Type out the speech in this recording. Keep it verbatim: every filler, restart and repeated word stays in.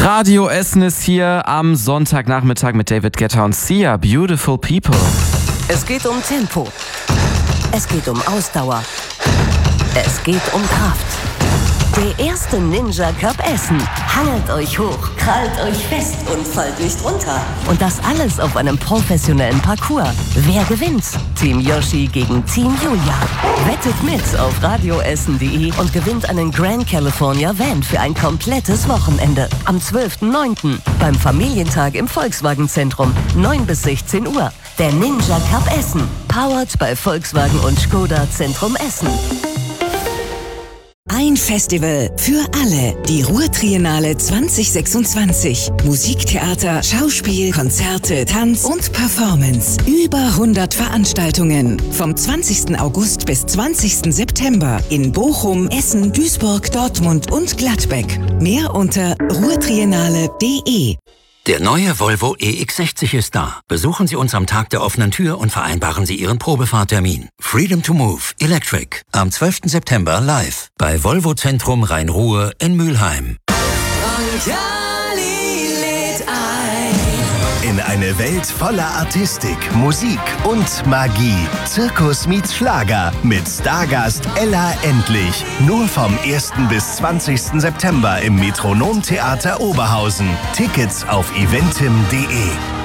Radio Essen ist hier am Sonntagnachmittag mit David Guetta und Sia, Beautiful People. Es geht um Tempo. Es geht um Ausdauer. Es geht um Kraft. Der erste Ninja Cup Essen. Hangelt euch hoch, krallt euch fest und fallt nicht runter. Und das alles auf einem professionellen Parcours. Wer gewinnt? Team Yoshi gegen Team Julia. Wettet mit auf radioessen punkt de und gewinnt einen Grand California Van für ein komplettes Wochenende. Am zwölften neunten beim Familientag im Volkswagen-Zentrum. neun bis sechzehn Uhr. Der Ninja Cup Essen. Powered bei Volkswagen und Skoda Zentrum Essen. Ein Festival für alle. Die Ruhr-Triennale zwanzig sechsundzwanzig. Musiktheater, Schauspiel, Konzerte, Tanz und Performance. Über hundert Veranstaltungen. Vom zwanzigsten August bis zwanzigsten September in Bochum, Essen, Duisburg, Dortmund und Gladbeck. Mehr unter ruhrtriennale punkt de. Der neue Volvo E X sechzig ist da. Besuchen Sie uns am Tag der offenen Tür und vereinbaren Sie Ihren Probefahrtermin. Freedom to Move Electric am zwölften September live bei Volvo Zentrum Rhein-Ruhr in Mülheim. In eine Welt voller Artistik, Musik und Magie. Zirkus meets Schlager mit Stargast Ella Endlich. Nur vom ersten bis zwanzigsten September im Metronom Theater Oberhausen. Tickets auf eventim punkt de.